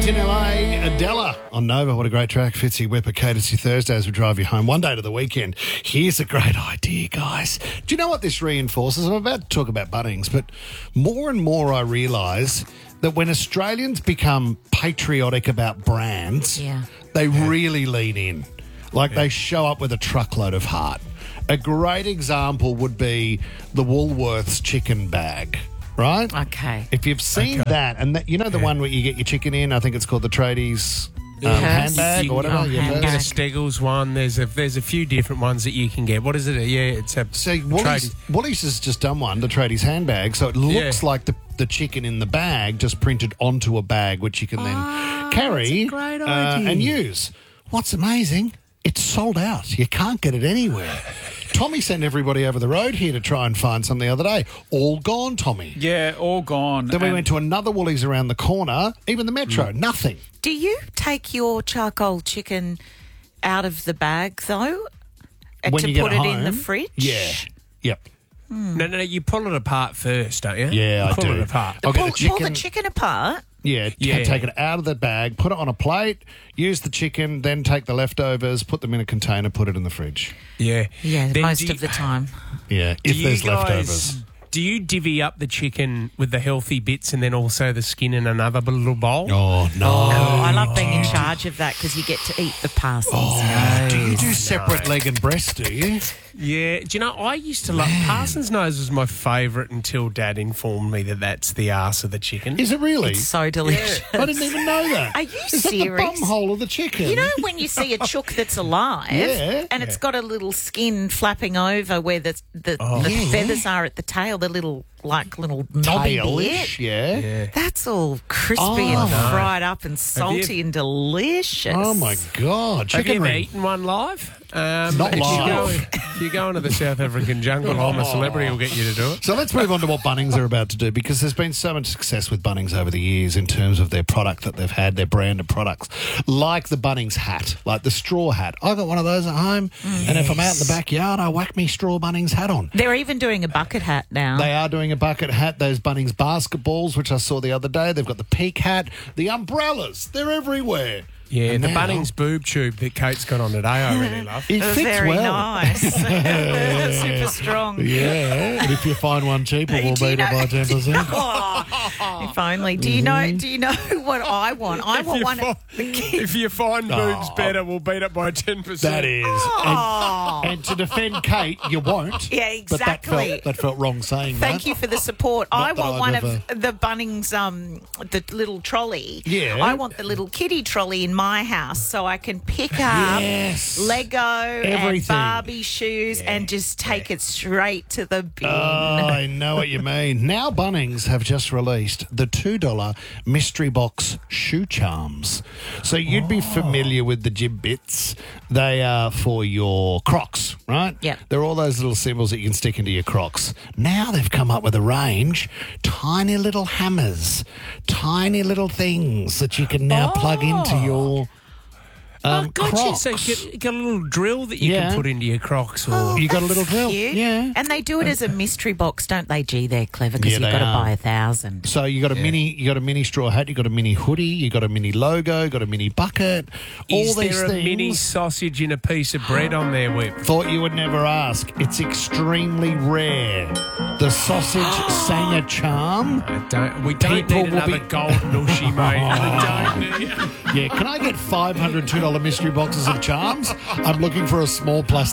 in LA, Adela on Nova. What a great track. Fitzy Whipper, courtesy Thursday as we drive you home. One day to the weekend. Here's a great idea, guys. Do you know what this reinforces? I'm about to talk about Bunnings, but more and more I realise that when Australians become patriotic about brands, they really lean in. Like they show up with a truckload of heart. A great example would be the Woolworths chicken bag. Right? Okay. If you've seen that, and that, you know the one where you get your chicken in, I think it's called the Tradies handbag or whatever. You can get a Steggles one. There's a few different ones that you can get. What is it? Yeah, it's a Woolies has just done one, the Tradies handbag, so it looks like the chicken in the bag just printed onto a bag, which you can then carry and use. What's amazing, it's sold out. You can't get it anywhere. Tommy sent everybody over the road here to try and find some the other day. All gone, Tommy. Yeah, all gone. Then we went to another Woolies around the corner, even the Metro, nothing. Do you take your charcoal chicken out of the bag, though, When to you get put it it in the home? fridge? Yeah. Yep. No, you pull it apart first, don't you? Yeah, I pull do. it apart. I'll get Pull the chicken apart? Yeah, take it out of the bag, put it on a plate, use the chicken, then take the leftovers, put them in a container, put it in the fridge. Yeah. Yeah, Then most of the time. Yeah, if there's leftovers. Do you divvy up the chicken with the healthy bits and then also the skin in another little bowl? Oh, no. Oh, I love being in charge of that because you get to eat the parsons. Do you do separate leg and breast, do you? Yeah. Do you know, I used to love... Parsons nose was my favourite until Dad informed me that that's the arse of the chicken. Is it really? It's so delicious. I didn't even know that. Are you Is that the serious? bum hole of the chicken? You know when you see a chook that's alive and it's got a little skin flapping over where the feathers are at the tail, the little knobby tailish, bit? yeah. That's all crispy and fried up and salty and delicious. Oh, my God. Have you Chicken ever ring. eaten one live? Not live. If you go into the South African jungle, I'm a celebrity will get you to do it. So let's move on to what Bunnings are about to do, because there's been so much success with Bunnings over the years in terms of their product that they've had, their brand of products, like the Bunnings hat, like the straw hat. I got one of those at home, and if I'm out in the backyard, I whack me straw Bunnings hat on. They're even doing a bucket hat now. They are doing a bucket hat, those Bunnings basketballs, which I saw the other day. They've got the peak hat, the umbrellas. They're everywhere. Yeah, And the now- Bunnings boob tube that Kate's got on today, I really love. It fits Very well. nice. Super strong. Yeah, and if you find one cheaper, we'll Do you beat it by know- 10%. Oh, if only. Do you know what I want? I want one of the kids. If you find boobs better, we'll beat it by 10%. That is. And to defend Kate, you won't. Yeah, exactly. But that felt wrong saying Thank you for the support. I that want I've one ever- of the Bunnings, the little trolley. Yeah. I want the little kiddie trolley in my house so I can pick up Lego and Everything. Barbie shoes and just take it straight to the bin. Oh, I know what you mean. Now Bunnings have just released the $2 mystery box shoe charms. So you'd be familiar with the Jib Bits. They are for your Crocs, right? Yep. They're all those little symbols that you can stick into your Crocs. Now they've come up with a range, tiny little hammers, tiny little things that you can now plug into your Gotcha. Crocs. So you got a little drill that you can put into your Crocs. Or You got a little drill. Cute. Yeah. And they do it as a mystery box, don't they? Gee, they're clever because Yeah, you've they got to are. buy 1,000. So you got a mini straw hat, you got a mini hoodie, you got a mini logo, you got a mini bucket. All is these there a things. mini sausage in a piece of bread on there, Whip? Thought you would never ask. It's extremely rare. The sausage Sanger charm. We don't People need will another be- golden ushy, mate. We don't need... Yeah, can I get 500 $2 mystery boxes of charms? I'm looking for a small plastic